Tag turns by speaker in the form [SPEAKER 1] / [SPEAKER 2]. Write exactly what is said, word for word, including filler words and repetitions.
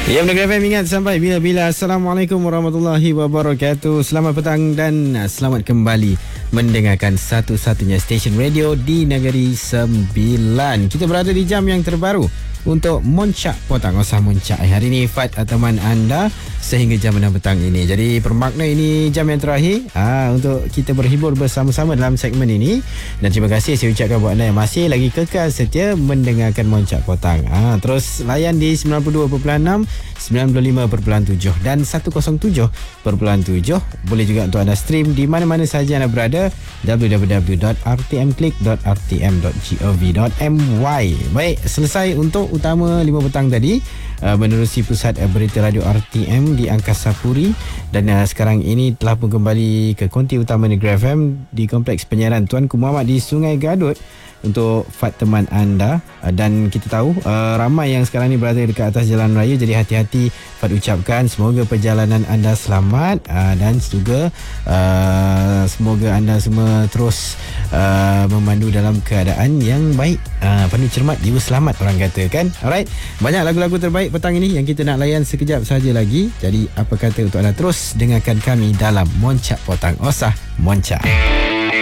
[SPEAKER 1] Ya, Mendengar F M, ingat sampai bila-bila. Assalamualaikum warahmatullahi wabarakatuh. Selamat petang dan selamat kembali mendengarkan satu-satunya stesen radio di Negeri Sembilan. Kita berada di jam yang terbaru untuk Moncak Potang Osah Moncak. Hari ini Fat teman anda sehingga jam enam petang ini. Jadi bermakna ini jam yang terakhir ha, untuk kita berhibur bersama-sama dalam segmen ini. Dan terima kasih saya ucapkan buat anda yang masih lagi kekal setia mendengarkan Moncak Potang. Ha, terus layan di sembilan puluh dua perpuluhan enam, sembilan puluh lima perpuluhan tujuh dan seratus tujuh perpuluhan tujuh. Boleh juga untuk anda stream di mana-mana sahaja anda berada, w w w dot r t m click dot r t m dot gov dot m y. Baik, selesai untuk utama lima petang tadi, uh, menerusi pusat uh, berita radio R T M di Angkasa Puri. Dan uh, sekarang ini telah pun kembali ke konti utama Negeri F M di Kompleks Penyiaran Tuanku Muhammad di Sungai Gadut untuk Fat teman anda. uh, Dan kita tahu uh, ramai yang sekarang ni berada dekat atas jalan raya. Jadi hati-hati Fat ucapkan semoga perjalanan anda selamat, uh, dan juga uh, semoga anda semua terus uh, memandu dalam keadaan yang baik, uh, penuh cermat, jiwa selamat orang kata kan. Alright, banyak lagu-lagu terbaik petang ini yang kita nak layan sekejap saja lagi. Jadi apa kata untuk anda terus dengarkan kami dalam Moncak Potang Osah Moncak.